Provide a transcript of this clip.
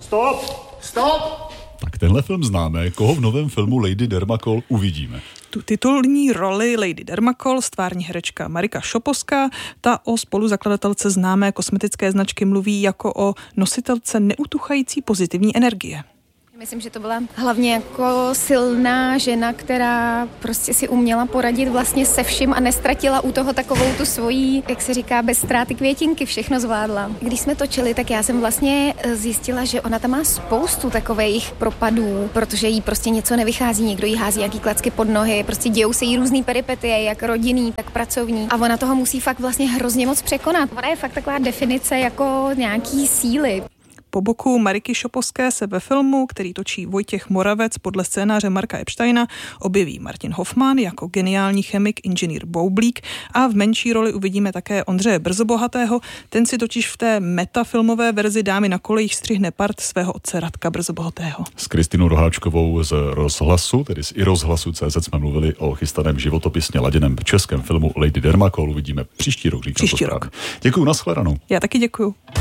Stop! Tak tenhle film známe, koho v novém filmu Lady Dermakol uvidíme. Tu titulní roli Lady Dermakol stvární herečka Marika Šoposká. Ta o spoluzakladatelce známé kosmetické značky mluví jako o nositelce neutuchající pozitivní energie. Myslím, že to byla hlavně jako silná žena, která prostě si uměla poradit vlastně se vším a nestratila u toho takovou tu svojí, jak se říká, bez ztráty květinky, všechno zvládla. Když jsme točili, tak já jsem vlastně zjistila, že ona tam má spoustu takových propadů, protože jí prostě něco nevychází, někdo jí hází nějaký klacky pod nohy, prostě dějou se jí různý peripetie, jak rodinný, tak pracovní. A ona toho musí fakt vlastně hrozně moc překonat. Ona je fakt taková definice jako nějaký síly. Po boku Mariky Šoposké se ve filmu, který točí Vojtěch Moravec podle scénáře Marka Epsteina, objeví Martin Hoffman jako geniální chemik inženýr Boublík a v menší roli uvidíme také Ondřeje Brzobohatého. Ten si totiž v té metafilmové verzi Dámy na kolejích střihne part svého otce Radka Brzobohatého. S Kristinou Roháčkovou z Rozhlasu, tedy z iRozhlasu.cz jsme mluvili o chystaném životopisně laděném českém filmu Lady Dermakol. Uvidíme příští rok, říkám příští to rok. Děkuju, nashledanou. Já taky děkuju.